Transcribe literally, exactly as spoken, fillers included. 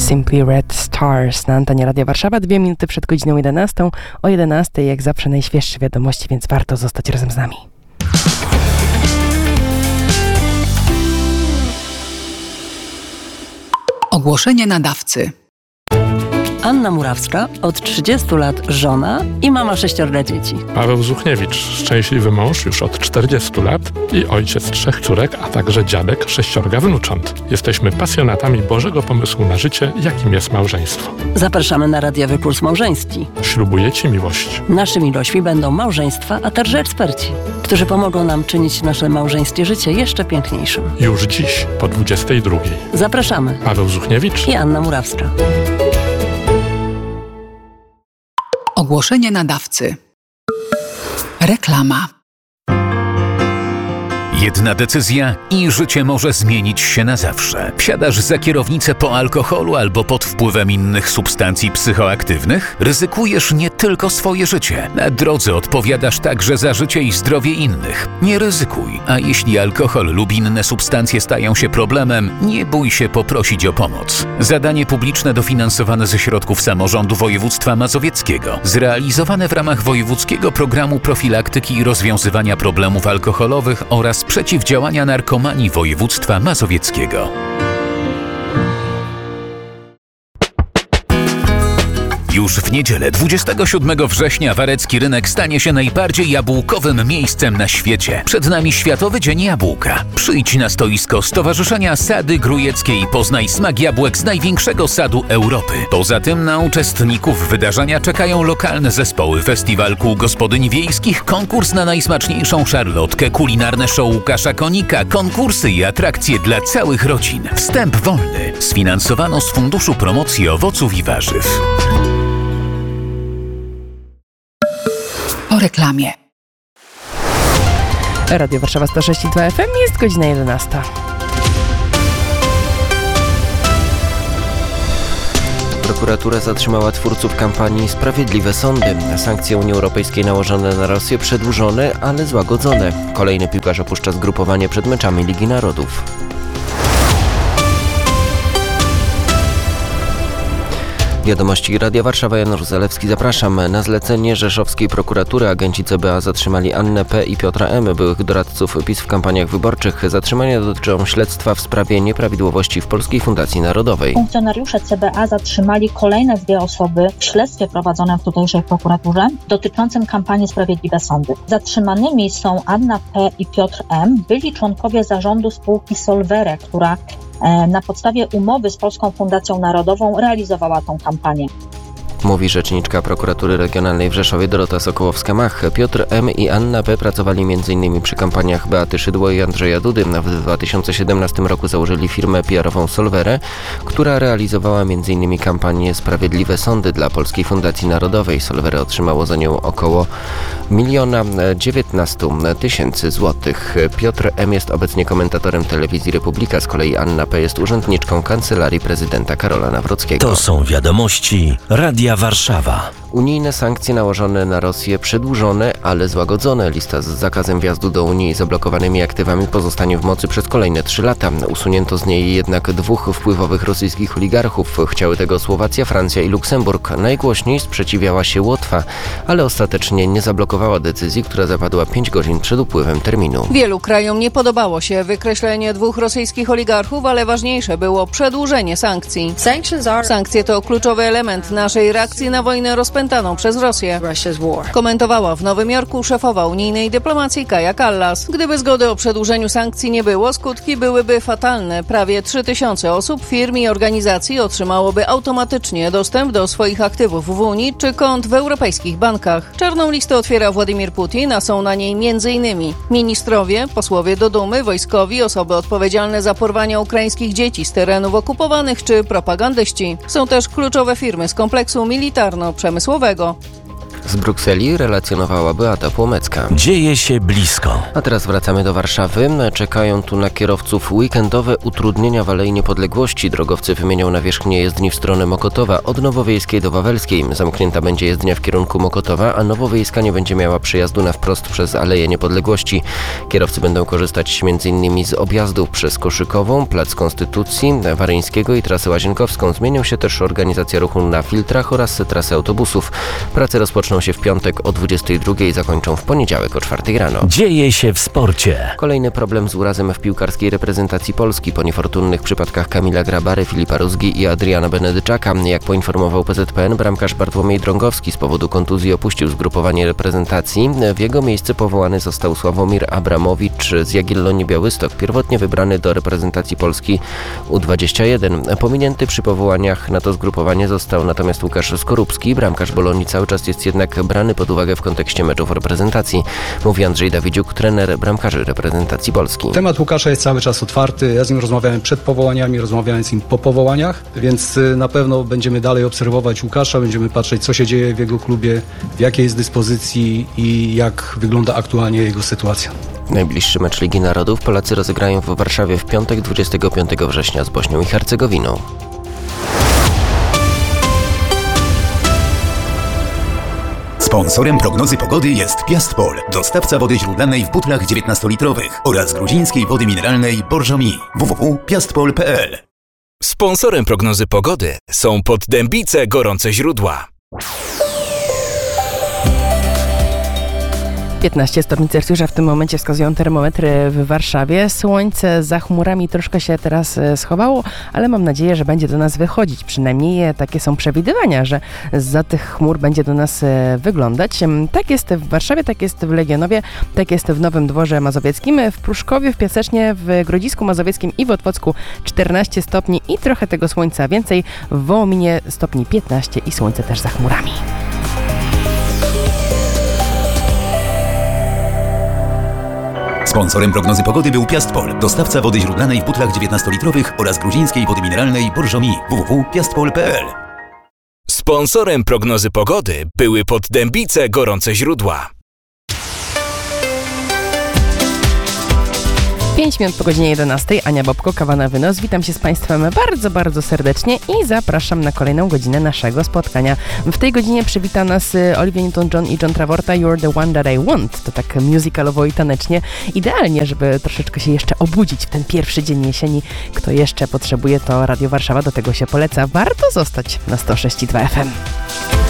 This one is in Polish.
Simply Red Stars na antenie Radia Warszawa. Dwie minuty przed godziną jedenastą. O jedenastej jak zawsze najświeższe wiadomości, więc warto zostać razem z nami. Ogłoszenie nadawcy. Anna Murawska, od trzydziestu lat żona i mama sześciorga dzieci. Paweł Zuchniewicz, szczęśliwy mąż już od czterdziestu lat i ojciec trzech córek, a także dziadek sześciorga wnucząt. Jesteśmy pasjonatami Bożego pomysłu na życie, jakim jest małżeństwo. Zapraszamy na radiowy kurs małżeński. Ślubuję Ci miłość. Naszymi gośćmi będą małżeństwa, a także eksperci, którzy pomogą nam czynić nasze małżeńskie życie jeszcze piękniejszym. Już dziś po dwudziestej drugiej. Zapraszamy. Paweł Zuchniewicz i Anna Murawska. Ogłoszenie nadawcy. Reklama. Jedna decyzja i życie może zmienić się na zawsze. Wsiadasz za kierownicę po alkoholu albo pod wpływem innych substancji psychoaktywnych? Ryzykujesz nie tylko swoje życie. Na drodze odpowiadasz także za życie i zdrowie innych. Nie ryzykuj, a jeśli alkohol lub inne substancje stają się problemem, nie bój się poprosić o pomoc. Zadanie publiczne dofinansowane ze środków samorządu województwa mazowieckiego. Zrealizowane w ramach wojewódzkiego programu profilaktyki i rozwiązywania problemów alkoholowych oraz przeciwdziałania narkomanii województwa mazowieckiego. Już w niedzielę dwudziestego siódmego września Warecki Rynek stanie się najbardziej jabłkowym miejscem na świecie. Przed nami Światowy Dzień Jabłka. Przyjdź na stoisko Stowarzyszenia Sady Grujeckie i poznaj smak jabłek z największego sadu Europy. Poza tym na uczestników wydarzenia czekają lokalne zespoły, festiwal kół gospodyń wiejskich, konkurs na najsmaczniejszą szarlotkę, kulinarne show Łukasza Konika, konkursy i atrakcje dla całych rodzin. Wstęp wolny. Sfinansowano z Funduszu Promocji Owoców i Warzyw. Po reklamie. Radio Warszawa sto sześć i dwa F M, jest godzina jedenasta. Prokuratura zatrzymała twórców kampanii Sprawiedliwe Sądy. Sankcje Unii Europejskiej nałożone na Rosję przedłużone, ale złagodzone. Kolejny piłkarz opuszcza zgrupowanie przed meczami Ligi Narodów. Wiadomości Radia Warszawa, Janusz Zalewski, zapraszam. Na zlecenie rzeszowskiej prokuratury agenci C B A zatrzymali Annę P. i Piotra M., byłych doradców PiS w kampaniach wyborczych. Zatrzymania dotyczą śledztwa w sprawie nieprawidłowości w Polskiej Fundacji Narodowej. Funkcjonariusze C B A zatrzymali kolejne dwie osoby w śledztwie prowadzonym w tutejszej prokuraturze dotyczącym kampanii Sprawiedliwe Sądy. Zatrzymanymi są Anna P. i Piotr M., byli członkowie zarządu spółki Solvere, która na podstawie umowy z Polską Fundacją Narodową realizowała tą kampanię. Mówi rzeczniczka prokuratury regionalnej w Rzeszowie Dorota Sokołowska-Mach. Piotr M. i Anna P. pracowali m.in. przy kampaniach Beaty Szydło i Andrzeja Dudy. W dwa tysiące siedemnastym roku założyli firmę P R-ową Solvere, która realizowała m.in. kampanię Sprawiedliwe Sądy dla Polskiej Fundacji Narodowej. Solvere otrzymało za nią około miliona dziewiętnastu tysięcy złotych. Piotr M. jest obecnie komentatorem telewizji Republika, z kolei Anna P. jest urzędniczką Kancelarii Prezydenta Karola Nawrockiego. To są wiadomości Radia Warszawa. Unijne sankcje nałożone na Rosję przedłużone, ale złagodzone. Lista z zakazem wjazdu do Unii i zablokowanymi aktywami pozostanie w mocy przez kolejne trzy lata. Usunięto z niej jednak dwóch wpływowych rosyjskich oligarchów. Chciały tego Słowacja, Francja i Luksemburg. Najgłośniej sprzeciwiała się Łotwa, ale ostatecznie nie zablokowała decyzji, która zapadła pięć godzin przed upływem terminu. Wielu krajom nie podobało się wykreślenie dwóch rosyjskich oligarchów, ale ważniejsze było przedłużenie sankcji. Sankcje to kluczowy element naszej reakcji na wojnę rozpętaną przez Rosję. Komentowała w Nowym Jorku szefowa unijnej dyplomacji Kaja Kallas. Gdyby zgody o przedłużeniu sankcji nie było, skutki byłyby fatalne. Prawie trzy tysiące osób, firm i organizacji otrzymałoby automatycznie dostęp do swoich aktywów w Unii czy kont w europejskich bankach. Czarną listę otwiera Władimir Putin, a są na niej m.in. ministrowie, posłowie do Dumy, wojskowi, osoby odpowiedzialne za porwania ukraińskich dzieci z terenów okupowanych czy propagandyści. Są też kluczowe firmy z kompleksu militarno-przemysłowego. Z Brukseli relacjonowała Beata Płomecka. Dzieje się blisko. A teraz wracamy do Warszawy. Czekają tu na kierowców weekendowe utrudnienia w Alei Niepodległości. Drogowcy wymienią nawierzchnię jezdni w stronę Mokotowa od Nowowiejskiej do Wawelskiej. Zamknięta będzie jezdnia w kierunku Mokotowa, a Nowowiejska nie będzie miała przejazdu na wprost przez Aleję Niepodległości. Kierowcy będą korzystać m.in. z objazdów przez Koszykową, Plac Konstytucji, Waryńskiego i trasę Łazienkowską. Zmienią się też organizacja ruchu na filtrach oraz trasy autobusów. Prace rozpoczną się w piątek o dwudziestej drugiej i zakończą w poniedziałek o czwartej rano. Dzieje się w sporcie. Kolejny problem z urazem w piłkarskiej reprezentacji Polski po niefortunnych przypadkach Kamila Grabary, Filipa Rózgi i Adriana Benedyczaka. Jak poinformował P Z P N, bramkarz Bartłomiej Drągowski z powodu kontuzji opuścił zgrupowanie reprezentacji. W jego miejsce powołany został Sławomir Abramowicz z Jagiellonii Białystok, pierwotnie wybrany do reprezentacji Polski U dwadzieścia jeden. Pominięty przy powołaniach na to zgrupowanie został natomiast Łukasz Skorupski. Bramkarz Bolonii cały czas jest jednak brany pod uwagę w kontekście meczów reprezentacji, mówi Andrzej Dawidziuk, trener bramkarzy reprezentacji Polski. Temat Łukasza jest cały czas otwarty. Ja z nim rozmawiałem przed powołaniami, rozmawiałem z nim po powołaniach, więc na pewno będziemy dalej obserwować Łukasza, będziemy patrzeć, co się dzieje w jego klubie, w jakiej jest dyspozycji i jak wygląda aktualnie jego sytuacja. Najbliższy mecz Ligi Narodów Polacy rozegrają w Warszawie w piątek dwudziestego piątego września z Bośnią i Hercegowiną. Sponsorem prognozy pogody jest Piastpol, dostawca wody źródlanej w butlach dziewiętnastolitrowych oraz gruzińskiej wody mineralnej Borżomi. w w w kropka piastpol kropka p l. Sponsorem prognozy pogody są Poddębice Gorące Źródła. piętnaście stopni Celsjusza w tym momencie wskazują termometry w Warszawie. Słońce za chmurami troszkę się teraz schowało, ale mam nadzieję, że będzie do nas wychodzić. Przynajmniej takie są przewidywania, że zza tych chmur będzie do nas wyglądać. Tak jest w Warszawie, tak jest w Legionowie, tak jest w Nowym Dworze Mazowieckim, w Pruszkowie, w Piasecznie, w Grodzisku Mazowieckim i w Otwocku czternaście stopni i trochę tego słońca więcej. W Wołominie stopni piętnaście i słońce też za chmurami. Sponsorem prognozy pogody był Piastpol, dostawca wody źródlanej w butlach dziewiętnastolitrowych oraz gruzińskiej wody mineralnej Borżomi. w w w kropka piastpol kropka p l. Sponsorem prognozy pogody były Poddębice Gorące Źródła. pięć minut po godzinie jedenastej. Ania Bobko, Kawa na wynos. Witam się z Państwem bardzo, bardzo serdecznie i zapraszam na kolejną godzinę naszego spotkania. W tej godzinie przywita nas Olivia Newton-John i John Travolta. You're the one that I want. To tak musicalowo i tanecznie. Idealnie, żeby troszeczkę się jeszcze obudzić w ten pierwszy dzień jesieni. Kto jeszcze potrzebuje, to Radio Warszawa do tego się poleca. Warto zostać na sto sześć i dwa F M.